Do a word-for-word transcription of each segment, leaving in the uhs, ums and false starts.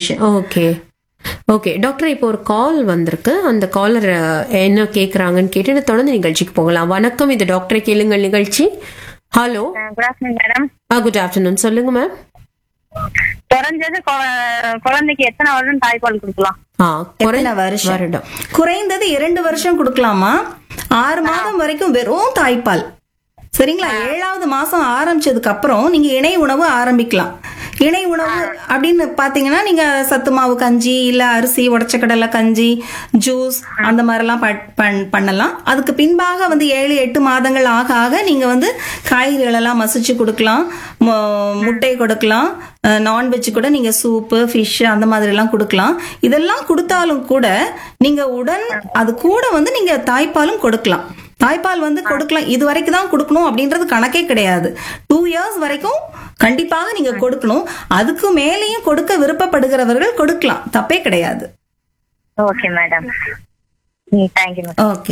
Condition. Okay okay doctor, இப்போ ஒரு கால் வந்திருக்கு. அந்த காலர் என்ன கேக்குறாங்கன்னு கேட்டு தொடர்ந்து நிகழ்ச்சிக்கு போகலாம். வணக்கம், இது டாக்டரை கேளுங்கள் நிகழ்ச்சி. Hello, good afternoon madam. Good afternoon, சொல்லுங்க மேம். குறைஞ்சது கொ- குழந்தைக்கு எத்தனை வருடம் தாய்ப்பால் கொடுக்கலாம்? ஆ, குறை- எத்தனை வருஷம்? வருடம். குறைந்தது இரண்டு வருஷம் கொடுக்கலாமா? ஆறு மாதம் வரைக்கும் வெறும் தாய்ப்பால். சரிங்களா? ஏழாவது மாசம் ஆரம்பிச்சதுக்கு அப்புறம் நீங்க இணை உணவு ஆரம்பிக்கலாம். இணை உணவு அப்படின்னு பாத்தீங்கன்னா நீங்க சத்து மாவு கஞ்சி, இல்ல அரிசி உடைச்ச கடலை கஞ்சி, ஜூஸ் அந்த மாதிரிலாம் ப- பண்- பண்ணலாம். அதுக்கு பின்பாக வந்து ஏழு எட்டு மாதங்கள் ஆக ஆக நீங்க வந்து காய்கறிகள் எல்லாம் மசிச்சு கொடுக்கலாம், மு- முட்டை கொடுக்கலாம், நான்வெஜ் கூட நீங்க சூப்பு, ஃபிஷ் அந்த மாதிரி எல்லாம் கொடுக்கலாம். இதெல்லாம் கொடுத்தாலும் கூட நீங்க உடன் அது கூட வந்து நீங்க தாய்ப்பாலும் கொடுக்கலாம். தாய்ப்பால் வந்து கொடுக்கலாம். இது வரைக்கும் தான் கொடுக்கணும் அப்படின்றது கணக்கே கிடையாது. டூ இயர்ஸ் வரைக்கும் கண்டிப்பாக நீங்க கொடுக்கணும். அதுக்கு மேலேயும் கொடுக்க விருப்பப்படுகிறவர்கள் கொடுக்கலாம், தப்பே கிடையாது. Okay madam, thank you madam. Okay.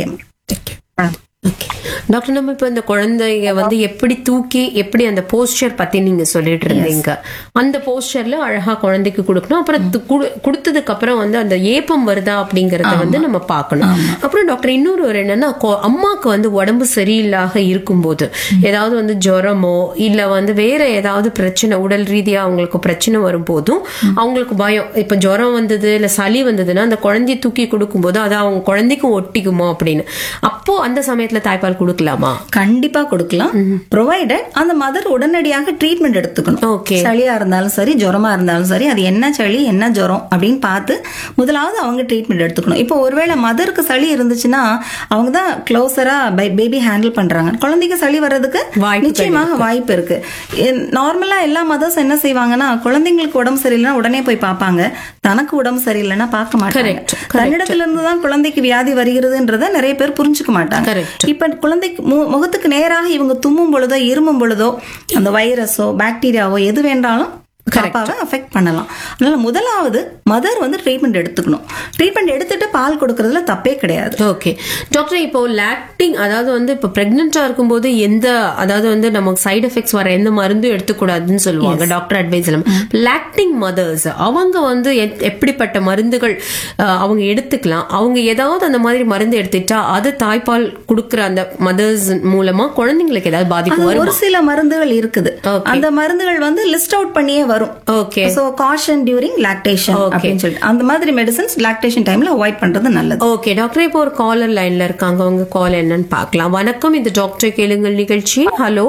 Okay doctor, நம்ம இப்ப இந்த குழந்தைய வந்து எப்படி தூக்கி எப்படி அந்த போஸ்டர் பத்தி நீங்க சொல்லிட்டு இருந்தீங்க. அந்த போஸ்டர்ல அழகா குழந்தைக்கு கொடுக்கணும். அப்புறம் து- குடு- கொடுத்ததுக்கு அப்புறம் வந்து அந்த ஏப்பம் வருதா அப்படிங்கறத வந்து நம்ம பார்க்கணும். அப்புறம் டாக்டர், இன்னொரு ஒரு என்னன்னா, கொ- அம்மாக்கு வந்து உடம்பு சரியில்லாக இருக்கும்போது ஏதாவது வந்து ஜுரமோ இல்ல வந்து வேற ஏதாவது பிரச்சனை, உடல் ரீதியா அவங்களுக்கு பிரச்சனை வரும் போதும் அவங்களுக்கு பயம். இப்ப ஜுரம் வந்தது இல்ல சளி வந்ததுன்னா அந்த குழந்தைய தூக்கி கொடுக்கும்போது அது அவங்க குழந்தைக்கும் ஒட்டிக்குமோ அப்படின்னு, அப்போ அந்த சமயத்துல தாய்ப்பால் கொடுக்கலாமா? கண்டிப்பா கொடுக்கலாம், ப்ரொவைடட் அந்த மதர் உடனடியாக ட்ரீட்மெண்ட் எடுத்துக்கணும். ஓகே. சளியா இருந்தாலும் சரி, ஜுரமா இருந்தாலும் சரி, அது என்ன சளி என்ன ஜுரம் அப்படின்னு பார்த்து முதலாவது அவங்க ட்ரீட்மெண்ட் எடுத்துக்கணும். இப்போ ஒருவேளை மதருக்கு சளி இருந்துச்சுன்னா அவங்க தான் க்ளோசரா பேபி ஹேண்டில் பண்றாங்க. குழந்தைக்கு சளி வர்றதுக்கு வாய்ப்புகள் நிச்சயமாக வாய்ப்பு இருக்கு. நார்மலா எல்லா மதர்ஸ் என்ன செய்வாங்கன்னா, குழந்தைங்களுக்கு உடம்பு சரியில்லைன்னா உடனே போய் பார்ப்பாங்க, தனக்கு உடம்பு சரியில்லைன்னா பார்க்க மாட்டாங்க. Correct, correct. தன்னிடத்துல இருந்து தான் குழந்தைக்கு வியாதி வருகிறதுன்றத நிறைய பேர் புரிஞ்சுக்க மாட்டாங்க. Correct. இப்ப குழந்தைக்கு மு- முகத்துக்கு நேராக இவங்க தும்மும் பொழுதோ இருமும் பொழுதோ அந்த வைரஸோ பாக்டீரியாவோ எது வேண்டாலும் பாப்பாவை அஃபெக்ட் பண்ணலாம். அதனால முதலாவது மதர் வந்து ட்ரீட்மெண்ட் எடுத்துக்கணும். ட்ரீட்மெண்ட் எடுத்துட்டு பால் கொடுக்கறதுல தப்பே கிடையாது. ஓகே டாக்டர், இப்போ லாக்டிங் அதாவது வந்து இப்போ பிரெக்னெண்டா இருக்கும்போது எந்த அதாவது வந்து நமக்கு சைடு எஃபெக்ட்ஸ் வர எந்த மருந்தும் எடுத்துக்கூடாதுன்னு சொல்லுவாங்க டாக்டர் அட்வைஸ் எல்லாம். லாக்டிங் மதர்ஸ் அவங்க வந்து எத்- எப்படிப்பட்ட மருந்துகள் அஹ், அவங்க எடுத்துக்கலாம்? அவங்க ஏதாவது அந்த மாதிரி மருந்து எடுத்துட்டா அது தாய்ப்பால் கொடுக்கற அந்த மதர்ஸ் மூலமா குழந்தைங்களுக்கு ஏதாவது பாதிப்பு அது வரும்? ஒரு சில மருந்துகள் இருக்குது. Okay. அந்த மருந்துகள் வந்து லிஸ்ட் அவுட் பண்ணியே வரும். Okay so caution during lactation Okay. அப்படின்னு சொல்லிட்டு அந்த மாதிரி மெடிசன்ஸ் லாக்டேஷன் டைம்ல அவாய்ட் பண்றது நல்லது. ஓகே டாக்டர், இப்போ ஒரு காலர் லைன்ல இருக்காங்க. அவங்க கால் என்னன்னு பார்க்கலாம். வணக்கம், இது டாக்டர் கேளுங்கள் நிகழ்ச்சி. ஹலோ,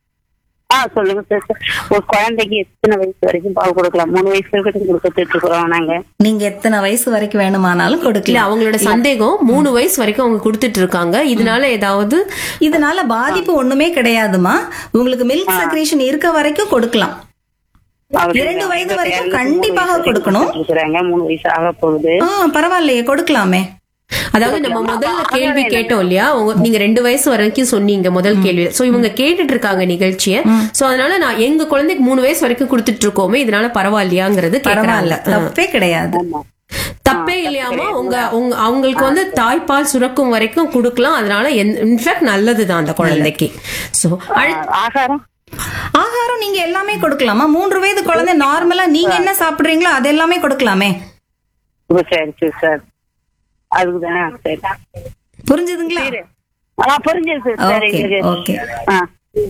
ஆ சொல்லுங்க சார். ஒரு குழந்தைக்கு எத்தனை வயசு வரைக்கும் பால் கொடுக்கலாம்? மூணு வயசு வரைக்கும் கொடுத்துட்டு இருக்கிறோம் நாங்க. நீங்க எத்தனை வயசு வரைக்கும் வேணுமானாலும் இல்ல கொடுக்கலாம். அவங்களோட சந்தேகம் மூணு வயசு வரைக்கும் அவங்க கொடுத்துட்டு இருக்காங்க, இதனால ஏதாவது இதனால பாதிப்பு ஒண்ணுமே கிடையாதுமா. உங்களுக்கு மில்க் செக்ரேஷன் இருக்க வரைக்கும் கொடுக்கலாம். அவரு இரண்டு வயது வரைக்கும் மூணு கண்டிப்பாக வயசு வரைக்கும் கொடுக்கணும். இருக்கிறாங்க. மூணு வயசு ஆக போகுது. ஆ பரவாயில்லையே, கொடுக்கலாமே. அதாவது நம்ம முதல்ல கேள்வி கேட்டோம் இல்லையா, உங்க- நீங்க ரெண்டு வயசு வரைக்கும் சொன்னீங்க முதல் கேள்வி. சோ இவங்க கேட்டுட்டு இருக்காங்க நிகழ்ச்சிய. சோ அதனால நான் எங்க குழந்தைக்கு மூணு வயசு வரைக்கும் கொடுத்துட்டு இருக்கோமே, இதனால பரவாயில்லையாங்கிறது பரவாயில்ல, கேக்குறாங்க. தப்பே கிடையாது. ஆமா. தப்பே இல்லையாமா? உங்க உங்க அவங்களுக்கு வந்து தாய்ப்பால் சுரக்கும் வரைக்கும் கொடுக்கலாம். அதனால இன்ஃபேக்ட் நல்லதுதான் அந்த குழந்தைக்கு. சோ ஆகாரம் ஆகாரம் நீங்க எல்லாமே கொடுக்கலாமா? மூன்று வயது குழந்தை நார்மலா நீங்க என்ன சாப்பிடுறீங்களோ அது எல்லாமே கொடுக்கலாமே. ஓ, சரி சரி சார். அதுக்குதானே சரி. புரிஞ்சுதுங்களா? ஆ புரிஞ்சுது சார். சரி ஓகே, சரி. ஓகே. ஆ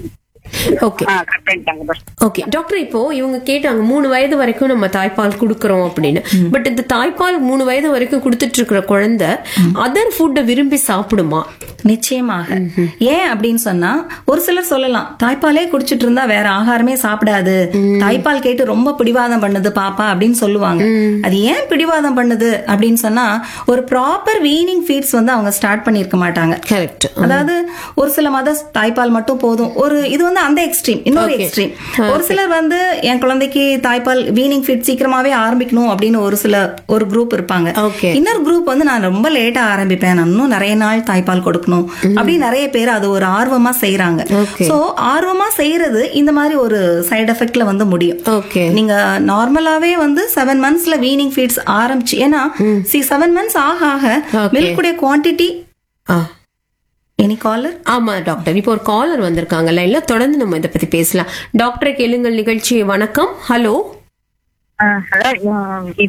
ஓகே ஆ கட் பண்ணிட்டாங்க பஸ். ஓகே டாக்டர், இப்போ இவங்க கேட்டாங்க மூணு வயது வரைக்கும் நம்ம தாய்ப்பால் கொடுக்கறோம் அப்படின்னு. பட் இந்த தாய்ப்பால் மூணு வயது வரைக்கும் கொடுத்துட்டு இருக்கிற குழந்தை அதர் ஃபுட்டை விரும்பி சாப்பிடுமா? நிச்சயமாக. ஏன் அப்படின்னு சொன்னா, ஒரு சிலர் சொல்லலாம் தாய்ப்பாலே குடிச்சிட்டு இருந்தா வேற ஆகாரமே சாப்பிடாது, தாய்ப்பால் கேட்டு ரொம்ப பிடிவாதம் பண்ணுது பாப்பா அப்படின்னு சொல்லுவாங்க. அது ஏன் பிடிவாதம் பண்ணுது அப்படின்னு சொன்னா, ஒரு ப்ராப்பர் வீனிங் ஃபீட்ஸ் வந்து அவங்க ஸ்டார்ட் பண்ணிருக்க மாட்டாங்க. கரெக்ட். அதாவது ஒரு சில மதர்ஸ் தாய்ப்பால் மட்டும் போதும், ஒரு இது வந்து அந்த எக்ஸ்ட்ரீம். இன்னொரு எக்ஸ்ட்ரீம் ஒரு சிலர் வந்து என் குழந்தைக்கு தாய்ப்பால் வீனிங் ஃபீட் சீக்கிரமாவே ஆரம்பிக்கணும் அப்படின்னு ஒரு சில ஒரு குரூப் இருப்பாங்க. Okay. இன்னொரு குரூப் வந்து நான் ரொம்ப லேட்டா ஆரம்பிப்பேன், நான் இன்னும் நிறைய நாள் தாய்ப்பால் கொடுக்கணும் அப்படி நிறைய பேர் அது ஒரு ஆர்வமா செய்யறாங்க. Okay. சோ ஆர்வமா செய்யறது இந்த மாதிரி ஒரு சைடு எஃபெக்ட்ல வந்து முடியும். ஓகே. நீங்க நார்மலாவே வந்து செவன் மந்த்ஸ்ல வீனிங் ஃபீட்ஸ் ஆரம்பிச்சு, ஏன்னா சி செவன் மந்த்ஸ் ஆக ஆக Okay. மில்குடைய குவான்டிட்டி. Any collar? ஆமா டாக்டர், இப்போ ஒரு காலர் வந்திருக்காங்க லைன்ல, தொடர்ந்து நம்ம இதை பத்தி பேசலாம். டாக்டரை கேளுங்கள் நிகழ்ச்சி. வணக்கம். Hello hello.